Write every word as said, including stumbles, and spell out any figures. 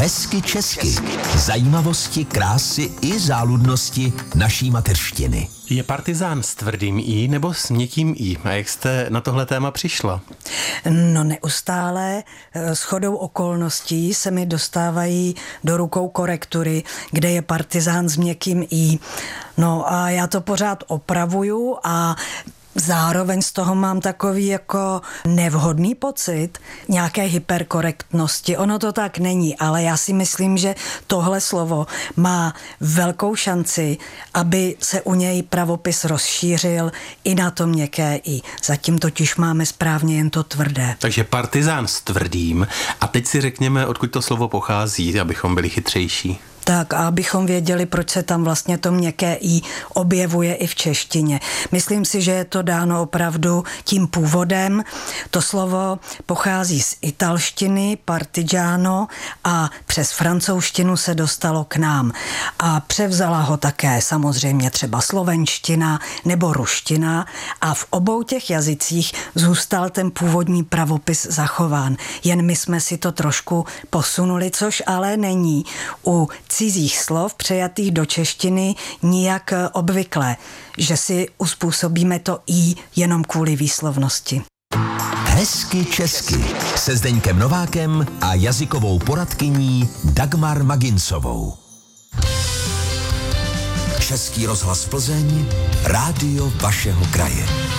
Hezky česky. Zajímavosti, krásy i záludnosti naší mateřštiny. Je partizán s tvrdým i nebo s měkkým i? A jak jste na tohle téma přišla? No neustále shodou okolností se mi dostávají do rukou korektury, kde je partizán s měkkým i. No a já to pořád opravuju a zároveň z toho mám takový jako nevhodný pocit nějaké hyperkorektnosti. Ono to tak není, ale já si myslím, že tohle slovo má velkou šanci, aby se u něj pravopis rozšířil i na to měkké i. Zatím totiž máme správně jen to tvrdé. Takže partizán s tvrdým. A teď si řekněme, odkud to slovo pochází, abychom byli chytřejší. Tak, a abychom věděli, proč se tam vlastně to měkké i objevuje i v češtině. Myslím si, že je to dáno opravdu tím původem. To slovo pochází z italštiny, partigiano, a přes francouzštinu se dostalo k nám. A převzala ho také samozřejmě třeba slovenština nebo ruština a v obou těch jazycích zůstal ten původní pravopis zachován. Jen my jsme si to trošku posunuli, což ale není u cizích slov přejatých do češtiny nijak obvyklé, že si uspůsobíme to i jenom kvůli výslovnosti. Hezky česky se Zdeňkem Novákem a jazykovou poradkyní Dagmar Maginsovou. Český rozhlas Plzeň, rádio vašeho kraje.